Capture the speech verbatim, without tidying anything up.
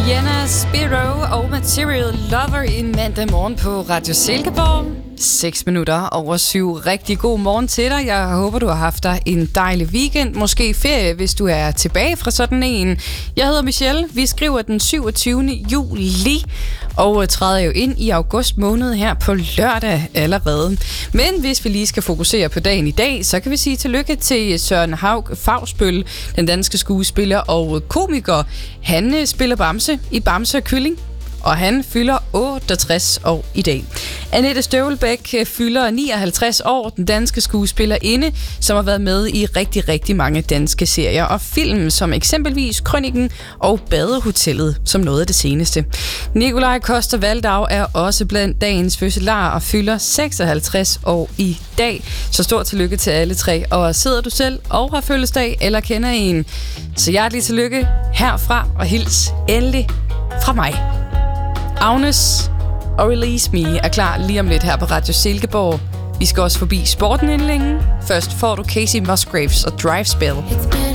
Sienna Spiro og Material Lover en mandag morgen på Radio Silkeborg. seks minutter over syv. Rigtig god morgen til dig. Jeg håber, du har haft dig en dejlig weekend. Måske ferie, hvis du er tilbage fra sådan en. Jeg hedder Michelle. Vi skriver den syvogtyvende juli og træder jo ind i august måned her på lørdag allerede. Men hvis vi lige skal fokusere på dagen i dag, så kan vi sige tillykke til Søren Haug Fausbøll, den danske skuespiller og komiker. Han spiller Bamse i Bamse og Kylling, og han fylder otteogtres år i dag. Annette Støvlbæk fylder nioghalvtreds år, den danske skuespillerinde, som har været med i rigtig, rigtig mange danske serier og film, som eksempelvis Krøniken og Badehotellet, som noget af det seneste. Nikolaj Coster-Waldau er også blandt dagens fødselarer og fylder seksoghalvtreds år i dag. Så stort tillykke til alle tre. Og sidder du selv og har fødselsdag eller kender en, så hjertelig tillykke herfra og hils endelig fra mig. Agnes og Release Me er klar lige om lidt her på Radio Silkeborg. Vi skal også forbi sporten inden længe. Først får du Casey Musgraves og Drive Spell.